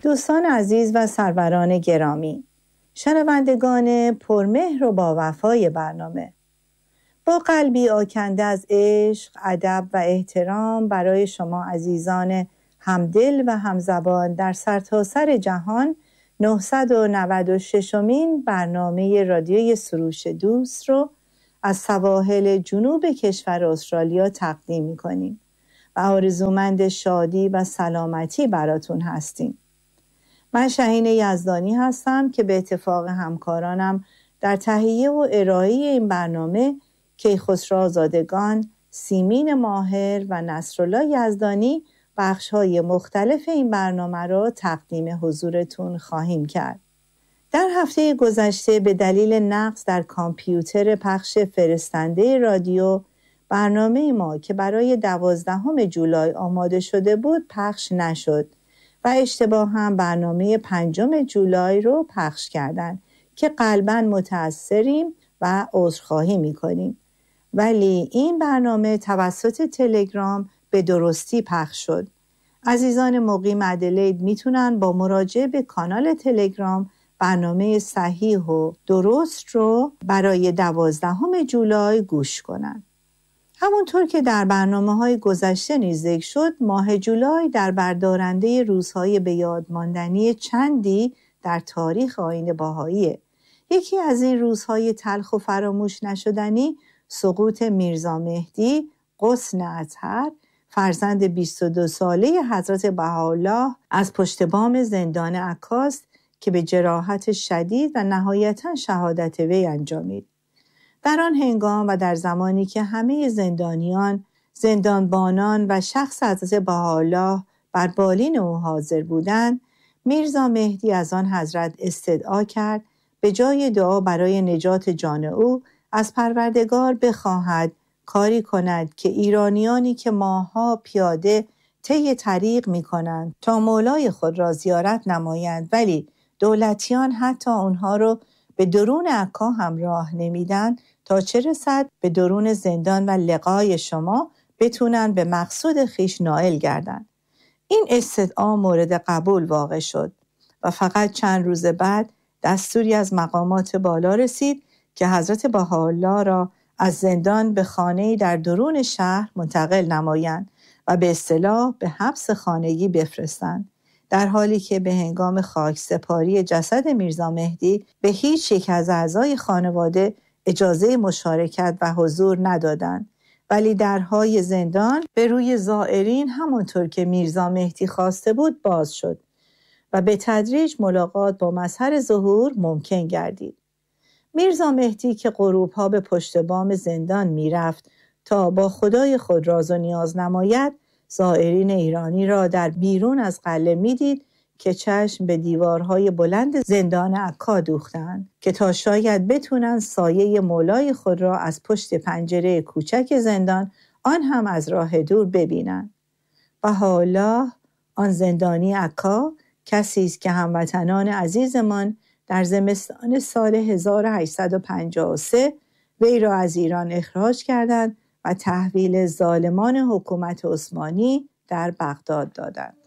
دوستان عزیز و سروران گرامی، شنوندگان پرمهر و با وفای برنامه، با قلبی آکنده از عشق، ادب و احترام برای شما عزیزان همدل و همزبان در سرتاسر جهان 996مین برنامه رادیوی سروش دوست رو از سواحل جنوب کشور استرالیا تقدیم می‌کنیم و آرزومند شادی و سلامتی براتون هستیم. من شهین یزدانی هستم که به اتفاق همکارانم در تهیه و ارائه این برنامه کیخسروآزادگان، سیمین ماهر و نصرالله یزدانی بخش‌های مختلف این برنامه را تقدیم حضورتون خواهیم کرد. در هفته گذشته به دلیل نقص در کامپیوتر پخش فرستنده رادیو، برنامه ما که برای 12 جولای آماده شده بود پخش نشد و اشتباهاً برنامه 5 جولای رو پخش کردن که قلباً متأثریم و عذرخواهی می‌کنیم. ولی این برنامه توسط تلگرام به درستی پخش شد. عزیزان مقیم ادلید میتونن با مراجعه به کانال تلگرام برنامه صحیح و درست رو برای 12 جولای گوش کنن. همونطور که در برنامه‌های گذشته نیز ذکر شد، ماه جولای در بردارنده روزهای به یاد ماندنی چندی در تاریخ آیین بهائیه. یکی از این روزهای تلخ و فراموش نشدنی سقوط میرزا مهدی غصن اطهر، فرزند 22 ساله حضرت بهاءالله از پشت بام زندان عکا است که به جراحت شدید و نهایتاً شهادت وی انجامید. در آن هنگام و در زمانی که همه زندانیان، زندانبانان و شخص حضرت بهاءالله بر بالین او حاضر بودند، میرزا مهدی از آن حضرت استدعا کرد به جای دعا برای نجات جان او از پروردگار بخواهد کاری کند که ایرانیانی که ماه‌ها پیاده طی طریق می‌کنند تا مولای خود را زیارت نمایند، ولی دولتیان حتی آنها را به درون عکا هم راه نمیدن، تا چه رسد به درون زندان و لقای شما بتونن به مقصود خیش نائل گردند. این استدعا مورد قبول واقع شد و فقط چند روز بعد دستوری از مقامات بالا رسید که حضرت بهاءالله را از زندان به خانه‌ای در درون شهر منتقل نمایند و به اصطلاح به حبس خانگی بفرستند، در حالی که به هنگام خاکسپاری جسد میرزا مهدی به هیچ یک از اعضای خانواده اجازه مشارکت و حضور ندادند، ولی درهای زندان به روی زائرین همانطور که میرزا مهدی خواسته بود باز شد و به تدریج ملاقات با مظهر ظهور ممکن گردید. میرزا مهدی که غروب‌ها به پشت بام زندان میرفت تا با خدای خود راز و نیاز نماید، زائرین ایرانی را در بیرون از قلعه میدید که چشم به دیوارهای بلند زندان عکا دوختند که تا شاید بتونن سایه مولای خود را از پشت پنجره کوچک زندان، آن هم از راه دور ببینند. بهاءالله، آن زندانی عکا، کسی است که هموطنان عزیزمان در زمستان سال 1853 وی را از ایران اخراج کردند و تحویل ظالمان حکومت عثمانی در بغداد دادند.